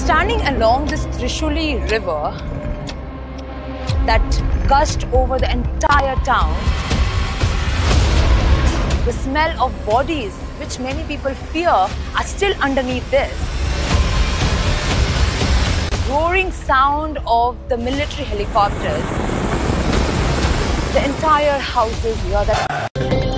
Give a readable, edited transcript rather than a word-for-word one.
Standing along this Trishuli river that gushed over the entire town, the smell of bodies, which many people fear, are still underneath this. Roaring sound of the military helicopters. The entire house is here.